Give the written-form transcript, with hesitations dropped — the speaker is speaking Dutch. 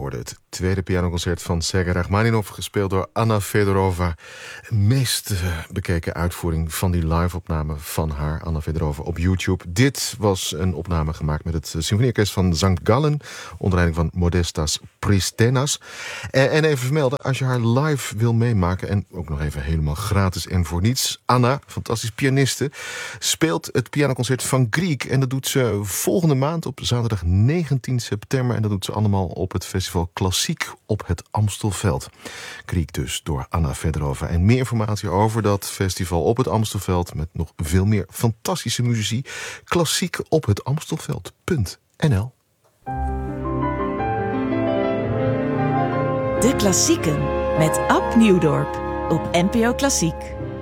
hoorde het tweede pianoconcert van Sergei Rachmaninov, gespeeld door Anna Fedorova. De meest bekeken uitvoering van die live-opname van haar, Anna Fedorova, op YouTube. Dit was een opname gemaakt met het symfonieorkest van St. Gallen, onder leiding van Modestas Pristenas. En even vermelden, als je haar live wil meemaken, en ook nog even helemaal gratis en voor niets, Anna, fantastisch pianiste, speelt het pianoconcert van Grieg. En dat doet ze volgende maand op zaterdag 19 september. En dat doet ze allemaal op het festival Klassiek op het Amstelveld. Grieg dus door Anna Fedorova. En meer informatie over dat festival op het Amstelveld met nog veel meer fantastische muzici. Klassiek op het Amstelveld.nl. De Klassieken met Ab Nieuwdorp op NPO Klassiek.